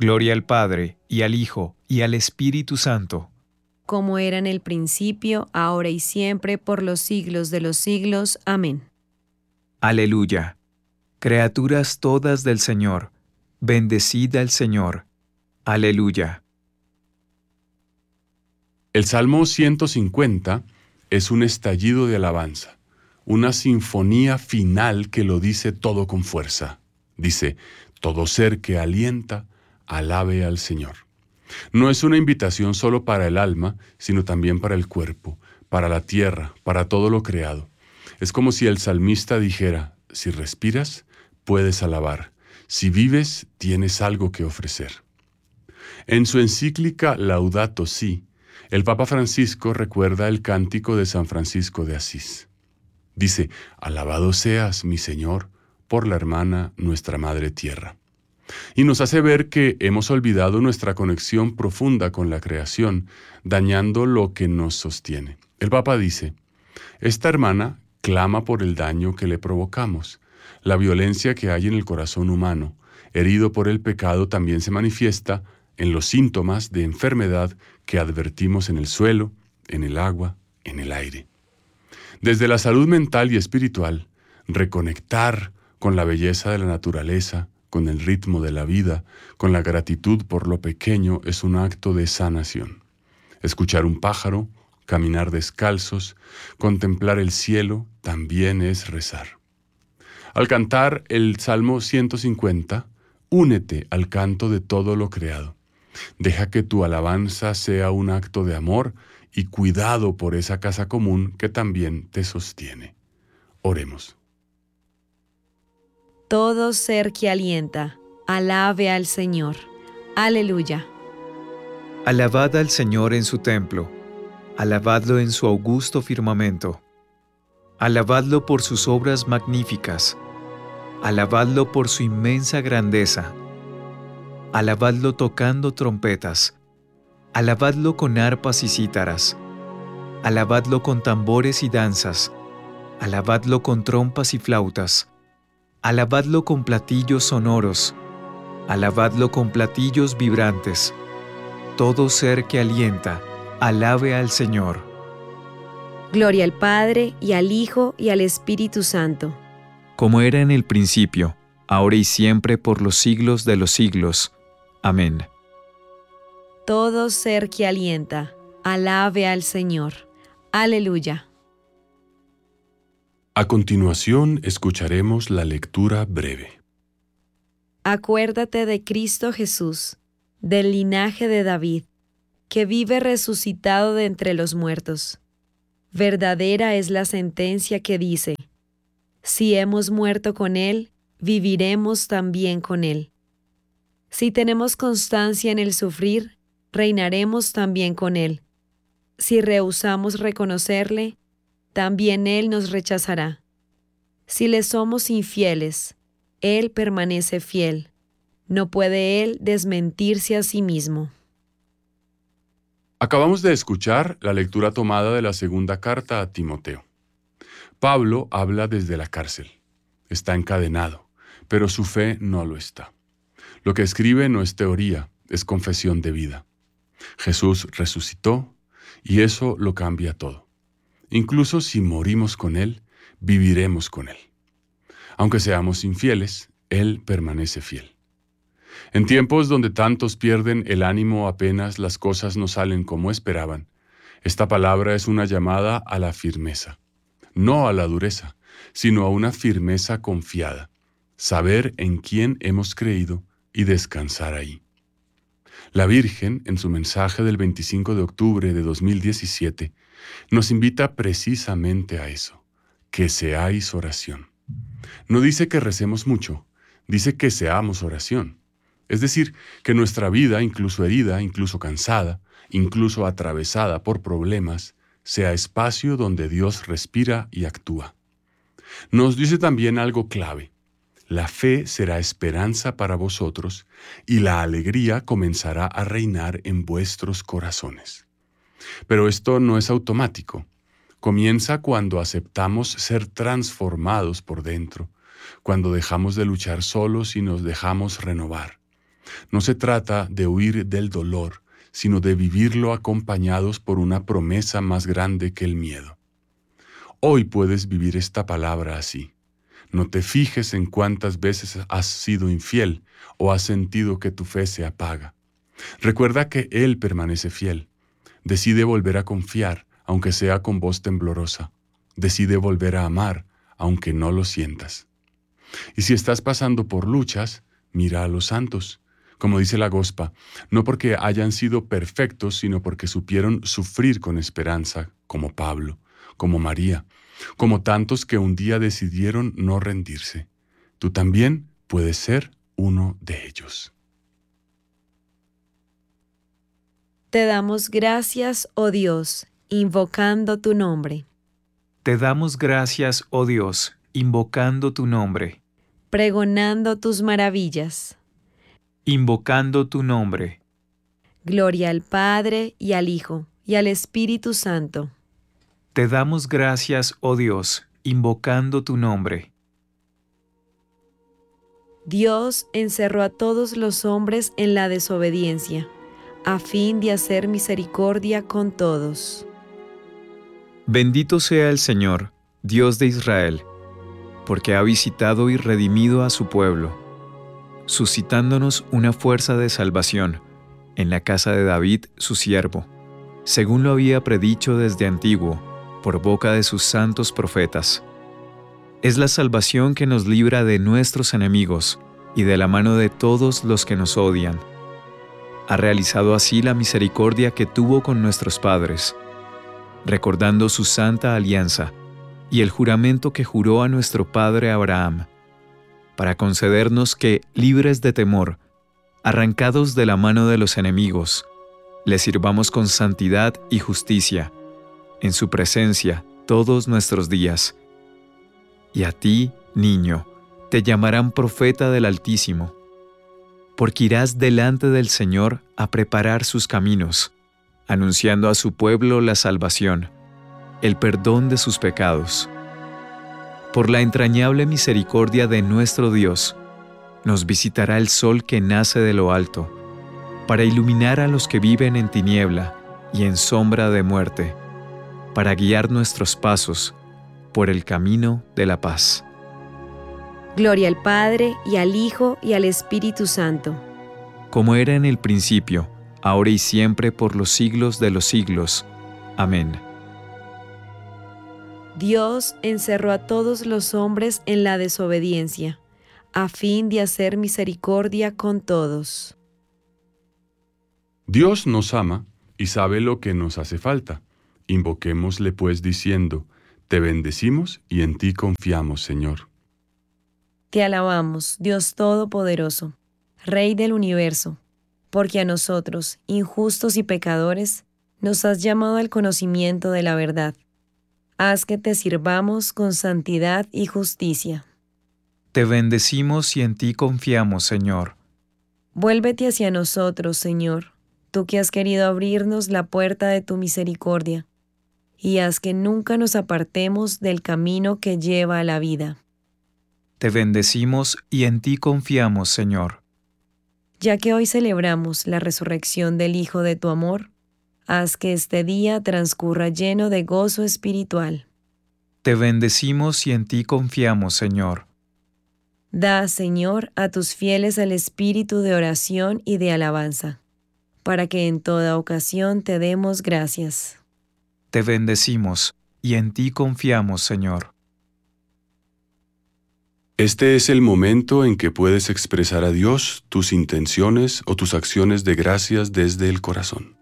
Gloria al Padre, y al Hijo, y al Espíritu Santo. Como era en el principio, ahora y siempre, por los siglos de los siglos. Amén. Aleluya. Criaturas todas del Señor, bendecid al Señor. Aleluya. El Salmo 150 es un estallido de alabanza, una sinfonía final que lo dice todo con fuerza. Dice, todo ser que alienta, alabe al Señor. No es una invitación solo para el alma, sino también para el cuerpo, para la tierra, para todo lo creado. Es como si el salmista dijera, si respiras, puedes alabar. Si vives, tienes algo que ofrecer. En su encíclica Laudato Si, el Papa Francisco recuerda el cántico de San Francisco de Asís. Dice, alabado seas, mi Señor, por la hermana, nuestra Madre Tierra. Y nos hace ver que hemos olvidado nuestra conexión profunda con la creación, dañando lo que nos sostiene. El Papa dice, esta hermana clama por el daño que le provocamos. La violencia que hay en el corazón humano, herido por el pecado, también se manifiesta en los síntomas de enfermedad que advertimos en el suelo, en el agua, en el aire. Desde la salud mental y espiritual, reconectar con la belleza de la naturaleza, con el ritmo de la vida, con la gratitud por lo pequeño es un acto de sanación. Escuchar un pájaro, caminar descalzos, contemplar el cielo, también es rezar. Al cantar el Salmo 150, únete al canto de todo lo creado. Deja que tu alabanza sea un acto de amor y cuidado por esa casa común que también te sostiene. Oremos. Todo ser que alienta, alabe al Señor. Aleluya. Alabad al Señor en su templo, alabadlo en su augusto firmamento. Alabadlo por sus obras magníficas, alabadlo por su inmensa grandeza. Alabadlo tocando trompetas, alabadlo con arpas y cítaras, alabadlo con tambores y danzas, alabadlo con trompas y flautas, alabadlo con platillos sonoros, alabadlo con platillos vibrantes. Todo ser que alienta, alabe al Señor. Gloria al Padre, y al Hijo, y al Espíritu Santo. Como era en el principio, ahora y siempre, por los siglos de los siglos. Amén. Todo ser que alienta, alabe al Señor. Aleluya. A continuación escucharemos la lectura breve. Acuérdate de Cristo Jesús, del linaje de David, que vive resucitado de entre los muertos. Verdadera es la sentencia que dice, si hemos muerto con Él, viviremos también con Él. Si tenemos constancia en el sufrir, reinaremos también con Él. Si rehusamos reconocerle, también Él nos rechazará. Si le somos infieles, Él permanece fiel. No puede Él desmentirse a sí mismo. Acabamos de escuchar la lectura tomada de la segunda carta a Timoteo. Pablo habla desde la cárcel. Está encadenado, pero su fe no lo está. Lo que escribe no es teoría, es confesión de vida. Jesús resucitó y eso lo cambia todo. Incluso si morimos con Él, viviremos con Él. Aunque seamos infieles, Él permanece fiel. En tiempos donde tantos pierden el ánimo apenas las cosas no salen como esperaban, esta palabra es una llamada a la firmeza. No a la dureza, sino a una firmeza confiada, saber en quién hemos creído y descansar ahí. La Virgen, en su mensaje del 25 de octubre de 2017, nos invita precisamente a eso, que seáis oración. No dice que recemos mucho, dice que seamos oración. Es decir, que nuestra vida, incluso herida, incluso cansada, incluso atravesada por problemas, sea espacio donde Dios respira y actúa. Nos dice también algo clave. La fe será esperanza para vosotros y la alegría comenzará a reinar en vuestros corazones. Pero esto no es automático. Comienza cuando aceptamos ser transformados por dentro, cuando dejamos de luchar solos y nos dejamos renovar. No se trata de huir del dolor, sino de vivirlo acompañados por una promesa más grande que el miedo. Hoy puedes vivir esta palabra así. No te fijes en cuántas veces has sido infiel o has sentido que tu fe se apaga. Recuerda que Él permanece fiel. Decide volver a confiar, aunque sea con voz temblorosa. Decide volver a amar, aunque no lo sientas. Y si estás pasando por luchas, mira a los santos. Como dice la Gospa, no porque hayan sido perfectos, sino porque supieron sufrir con esperanza, como Pablo, como María, como tantos que un día decidieron no rendirse. Tú también puedes ser uno de ellos. Te damos gracias, oh Dios, invocando tu nombre, Te damos gracias, oh Dios, invocando tu nombre, pregonando tus maravillas. invocando tu nombre. Gloria al Padre, y al Hijo, y al Espíritu Santo. Te damos gracias, oh Dios, invocando tu nombre. Dios encerró a todos los hombres en la desobediencia, a fin de hacer misericordia con todos. Bendito sea el Señor, Dios de Israel, porque ha visitado y redimido a su pueblo, suscitándonos una fuerza de salvación en la casa de David, su siervo, según lo había predicho desde antiguo, por boca de sus santos profetas. Es la salvación que nos libra de nuestros enemigos y de la mano de todos los que nos odian. Ha realizado así la misericordia que tuvo con nuestros padres, recordando su santa alianza y el juramento que juró a nuestro padre Abraham, para concedernos que, libres de temor, arrancados de la mano de los enemigos, le sirvamos con santidad y justicia, en su presencia todos nuestros días. Y a ti, niño, te llamarán profeta del Altísimo, porque irás delante del Señor a preparar sus caminos, anunciando a su pueblo la salvación, el perdón de sus pecados. Por la entrañable misericordia de nuestro Dios, nos visitará el sol que nace de lo alto, para iluminar a los que viven en tiniebla y en sombra de muerte, para guiar nuestros pasos por el camino de la paz. Gloria al Padre, y al Hijo, y al Espíritu Santo. Como era en el principio, ahora y siempre, por los siglos de los siglos. Amén. Dios encerró a todos los hombres en la desobediencia, a fin de hacer misericordia con todos. Dios nos ama y sabe lo que nos hace falta. Invoquémosle pues diciendo, te bendecimos y en ti confiamos, Señor. Te alabamos, Dios Todopoderoso, Rey del universo, porque a nosotros, injustos y pecadores, nos has llamado al conocimiento de la verdad. Haz que te sirvamos con santidad y justicia. Te bendecimos y en ti confiamos, Señor. Vuélvete hacia nosotros, Señor, tú que has querido abrirnos la puerta de tu misericordia, y haz que nunca nos apartemos del camino que lleva a la vida. Te bendecimos y en ti confiamos, Señor. Ya que hoy celebramos la resurrección del Hijo de tu amor, haz que este día transcurra lleno de gozo espiritual. Te bendecimos y en ti confiamos, Señor. Da, Señor, a tus fieles el espíritu de oración y de alabanza, para que en toda ocasión te demos gracias. Te bendecimos y en ti confiamos, Señor. Este es el momento en que puedes expresar a Dios tus intenciones o tus acciones de gracias desde el corazón.